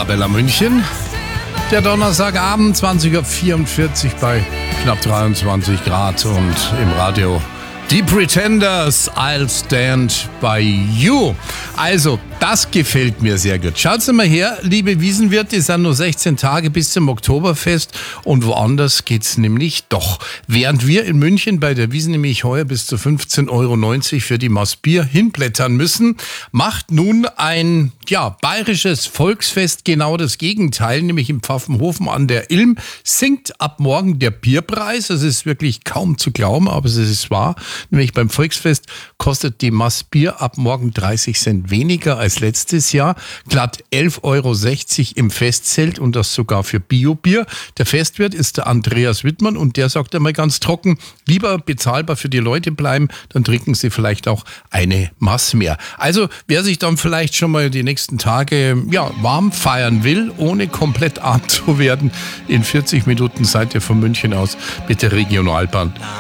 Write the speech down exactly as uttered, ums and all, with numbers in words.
Arabella München. Der Donnerstagabend, zwanzig Uhr vierundvierzig bei knapp dreiundzwanzig Grad und im Radio die Pretenders, I'll Stand By You. Also, das gefällt mir sehr gut. Schaut's mal her, liebe Wiesenwirte, es sind nur sechzehn Tage bis zum Oktoberfest und woanders geht's nämlich doch. Während wir in München bei der Wiesn nämlich heuer bis zu fünfzehn Euro neunzig für die Maß Bier hinblättern müssen, macht nun ein ja, bayerisches Volksfest genau das Gegenteil, nämlich im Pfaffenhofen an der Ilm sinkt ab morgen der Bierpreis. Das ist wirklich kaum zu glauben, aber es ist wahr. Nämlich beim Volksfest kostet die Maß Bier ab morgen dreißig Cent weniger als letztes Jahr. Glatt elf Euro sechzig im Festzelt und das sogar für Biobier. Der Festwirt ist der Andreas Wittmann und der sagt einmal ganz trocken, lieber bezahlbar für die Leute bleiben, dann trinken sie vielleicht auch eine Maß mehr. Also wer sich dann vielleicht schon mal die nächsten Tage ja, warm feiern will, ohne komplett arm zu werden, in vierzig Minuten seid ihr von München aus mit der Regionalbahn